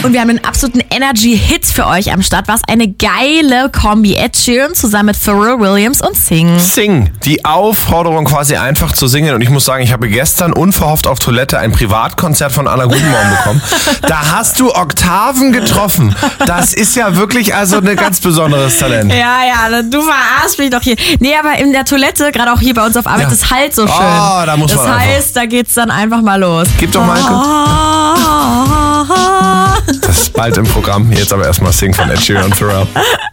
Und wir haben einen absoluten Energy-Hit für euch am Start. Was eine geile Kombi. Ed Sheeran zusammen mit Pharrell Williams und Sing. Sing. Die Aufforderung quasi einfach zu singen. Und ich muss sagen, ich habe gestern unverhofft auf Toilette ein Privatkonzert von Anna Gutenborn bekommen. Da hast du Oktaven getroffen. Das ist ja wirklich also ein ganz besonderes Talent. Ja, du verarschst mich doch hier. Nee, aber in der Toilette, gerade auch hier bei uns auf Arbeit, das halt so schön. Oh, da muss man das heißt, da geht's dann einfach mal los. Gib doch mal Das ist bald im Programm. Jetzt aber erstmal Sing von Ed Sheeran und Pharrell.